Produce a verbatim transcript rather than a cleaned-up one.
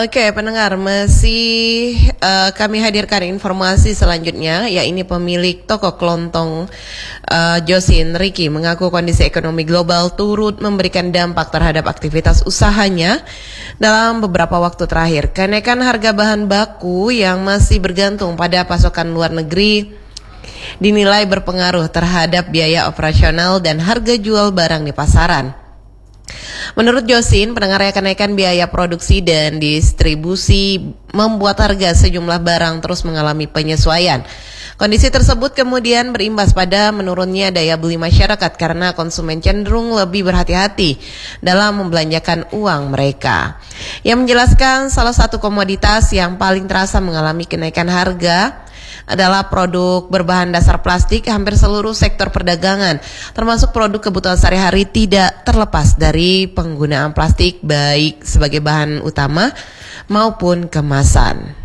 Oke, pendengar, masih uh, kami hadirkan informasi selanjutnya, yaitu pemilik toko kelontong uh, Josin Ricky mengaku kondisi ekonomi global turut memberikan dampak terhadap aktivitas usahanya dalam beberapa waktu terakhir. Kenaikan harga bahan baku yang masih bergantung pada pasokan luar negeri dinilai berpengaruh terhadap biaya operasional dan harga jual barang di pasaran. Menurut Josin, pendengarnya kenaikan biaya produksi dan distribusi membuat harga sejumlah barang terus mengalami penyesuaian. Kondisi tersebut kemudian berimbas pada menurunnya daya beli masyarakat karena konsumen cenderung lebih berhati-hati dalam membelanjakan uang mereka. Ia menjelaskan salah satu komoditas yang paling terasa mengalami kenaikan harga adalah produk berbahan dasar plastik. Hampir seluruh sektor perdagangan, termasuk produk kebutuhan sehari-hari, tidak terlepas dari penggunaan plastik baik sebagai bahan utama maupun kemasan.